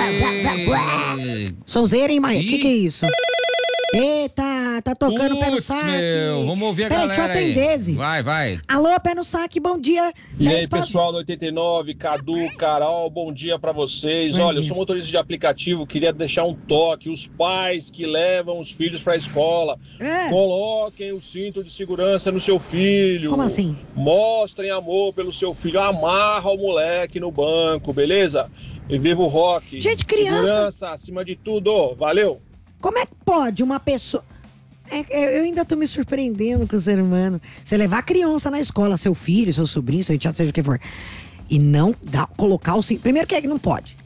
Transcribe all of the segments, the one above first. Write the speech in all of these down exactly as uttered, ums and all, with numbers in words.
Sonzeira, hein, Maia? O que que é isso? Eita, tá tocando Puts, pé no saque. Meu, vamos ouvir a Peraí, galera deixa eu atender, Zi. Vai, vai. Alô, pé no saque, bom dia. E aí, pessoal do oitenta e nove, Cadu, Carol, bom dia pra vocês. Bom Olha, dia. eu sou motorista de aplicativo, queria deixar um toque. Os pais que levam os filhos pra escola, É. coloquem o cinto de segurança no seu filho. Como assim? Mostrem amor pelo seu filho, amarra o moleque no banco, beleza? E viva o rock. Gente, criança- Segurança acima de tudo, valeu. Como é que pode uma pessoa... É, é, eu ainda tô me surpreendendo com o ser humano. Você levar a criança na escola, seu filho, seu sobrinho, seu enteado, seja o que for, e não dá, colocar o cinto... Primeiro que é que não pode.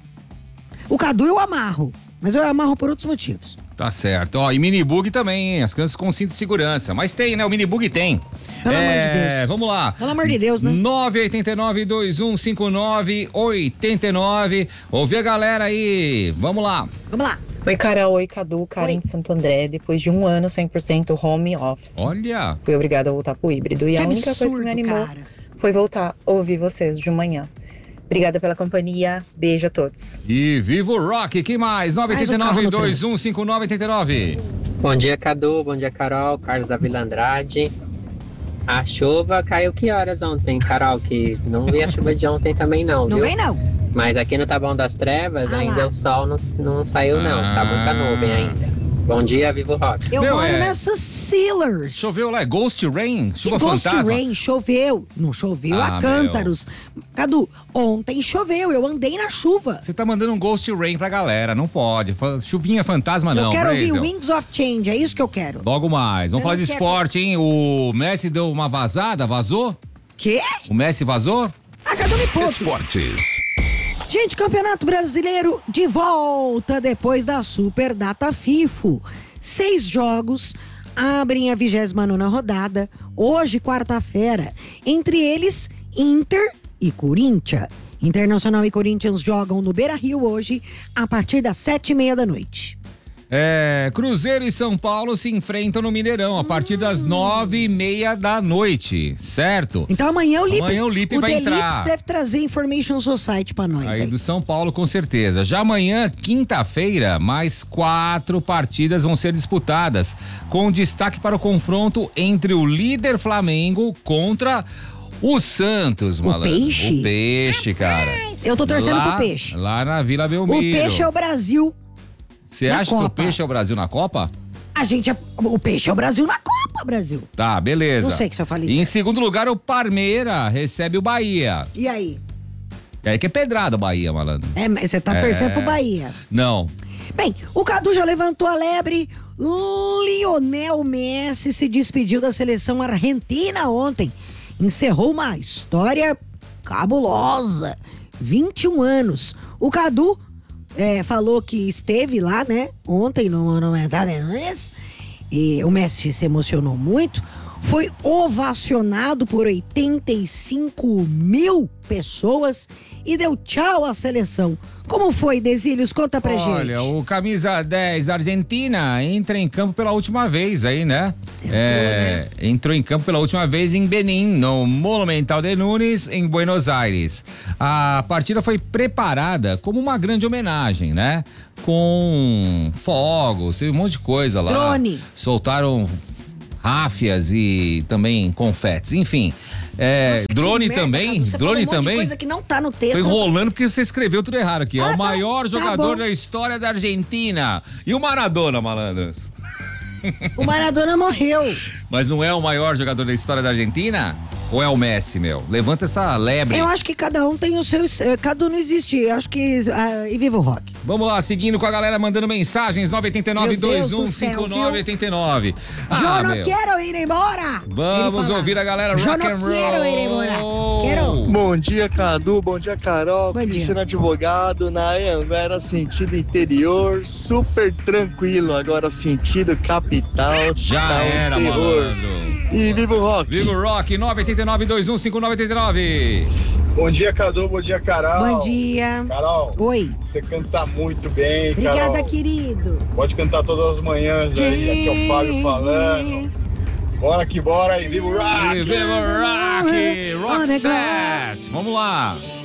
O Cadu eu amarro, mas eu amarro por outros motivos. Tá certo. Ó, e minibug também, hein? As crianças com cinto de segurança. Mas tem, né? O minibug tem. Pelo é, amor de Deus. Vamos lá. Pelo amor de Deus, né? nove oito nove, dois um cinco nove, oito nove. Ouvi a galera aí. Vamos lá. Vamos lá. Oi, Carol. Oi, Cadu. Karen Oi. de Santo André. Depois de um ano cem por cento home office. Olha. Fui obrigada a voltar pro híbrido. E Que a única coisa que absurdo, me animou cara. foi voltar a ouvir vocês de manhã. Obrigada pela companhia. Beijo a todos. E viva o rock. Quem mais? Mais nove um carro oito nove, no dois um cinco nove, oito nove. Bom dia, Cadu. Bom dia, Carol. Carlos da Vila Andrade. A chuva caiu que horas ontem, Carol? Que não vi a chuva de ontem também não, Não viu? vem, não. Mas aqui no Taboão das Trevas Ah ainda lá. o sol não, não saiu não. Tá muita nuvem ainda. Bom dia, viva o rock. Eu Meu, moro é- nessas Sealers. Choveu lá, é Ghost Rain? Que Chuva Ghost fantasma? Rain, choveu. Não choveu Ah, a cântaros. Cadu, ontem choveu, eu andei na chuva. Você tá mandando um Ghost Rain pra galera, não pode. Fa- Chuvinha fantasma não, eu quero ouvir Brazel. Wings of Change, é isso que eu quero. Logo mais. Vamos Você falar não de quer- esporte, hein? O Messi deu uma vazada, vazou? Quê? O Messi vazou? Ah, Cadu, me poupe. Esportes. Gente, Campeonato Brasileiro de volta depois da Super Data FIFO. Seis jogos abrem a vigésima nona rodada, hoje, quarta-feira. Entre eles, Inter e Corinthians. Internacional e Corinthians jogam no Beira-Rio hoje, a partir das sete e meia da noite. É, Cruzeiro e São Paulo se enfrentam no Mineirão a partir das nove e meia da noite, certo? Então amanhã o Lipe, Amanhã o Lipe vai The entrar. Lips deve trazer Information Society pra nós. Aí Aí. do São Paulo, com certeza. Já amanhã, quinta-feira, mais quatro partidas vão ser disputadas, com destaque para o confronto entre o líder Flamengo contra o Santos, malandro. Peixe? O Peixe, cara. Eu tô torcendo lá, pro Peixe. Lá na Vila O Belmiro. Peixe é o Brasil. Você na acha que o Copa. Peixe é o Brasil na Copa? A gente é. O Peixe é o Brasil na Copa, Brasil. Tá, beleza. Não sei que se eu falei E em certo. segundo lugar, o Parmeira recebe o Bahia. E aí? E aí que é pedrada o Bahia, malandro. É, mas você tá É. torcendo pro Bahia. Não. Bem, o Cadu já levantou a lebre. Lionel Messi se despediu da seleção argentina ontem. Encerrou uma história cabulosa. vinte e um anos. O Cadu é, falou que esteve lá, né? Ontem no Monumental de Nunes. E o Messi se emocionou muito. Foi ovacionado por oitenta e cinco mil pessoas e deu tchau à seleção. Como foi, Desílios? Conta pra Olha, gente. o camisa dez da Argentina entra em campo pela última vez aí, né? Entrou, É, entrou em campo pela última vez em Benin, no Monumental de Nunes, em Buenos Aires. A partida foi preparada como uma grande homenagem, né? Com fogos, teve um monte de coisa lá. Drone. Soltaram ráfias e também confetes, enfim. É, Nossa, que drone merda, também, Cadu, você drone falou um monte de também. coisa que não tá no Tô texto. enrolando porque você escreveu tudo errado aqui. É Ah, o tá, maior tá jogador bom. da história da Argentina. E o Maradona, malandros? O Maradona morreu. Mas não é o maior jogador da história da Argentina? Ou é o Messi, meu? Levanta essa lebre. Eu acho que cada um tem o seu. eh, Cada um não existe. Eu acho que. ah, e viva o rock. Vamos lá, seguindo com a galera mandando mensagens. nove oito nove, dois um cinco nove oito nove. Eu não quero ir embora. Ele Vamos fala, ouvir a galera Eu rock não and quero ir embora. roll. Quero. Bom dia, Cadu. Bom dia, Carol. Bom dia. Cristiano Advogado, na Anhanguera, sentido interior, super tranquilo. Agora, sentido capital, Já tá um era, terror. malandro. E viva o rock. Viva o rock, nove oito nove, dois um cinco nove oito nove. Bom dia, Cadu. Bom dia, Carol. Bom dia. Carol, Oi. você canta muito bem, Obrigada, Carol. querido. Pode cantar todas as manhãs aí. Aqui é o Fábio falando. Bora que bora e viva o rock! Viva o rock! Rock set! Vamos lá!